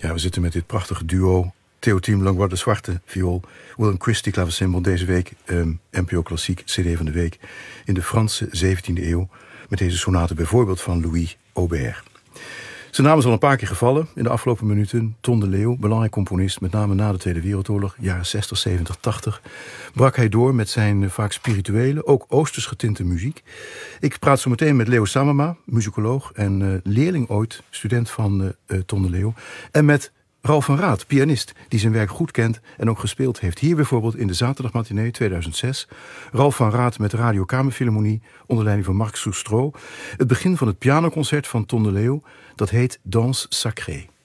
Ja, we zitten met dit prachtige duo. Theo Thiem, Langwarde Zwarte, viool. William Christie, klaversymbol. Deze week NPO Klassiek, CD van de week. In de Franse 17e eeuw. Met deze sonate bijvoorbeeld van Louis Aubert. Zijn naam is al een paar keer gevallen in de afgelopen minuten. Ton de Leeuw, belangrijk componist, met name na de Tweede Wereldoorlog, jaren 60, 70, 80... brak hij door met zijn vaak spirituele, ook oosters getinte muziek. Ik praat zo meteen met Leo Samama, muzikoloog en leerling ooit, student van Ton de Leeuw. En met Ralf van Raat, pianist, die zijn werk goed kent en ook gespeeld heeft. Hier bijvoorbeeld in de Zaterdagmatinee 2006. Ralf van Raat met de Radio Kamerfilharmonie onder leiding van Marc Soustreau. Het begin van het pianoconcert van Ton de Leeuw, dat heet Danse Sacrée.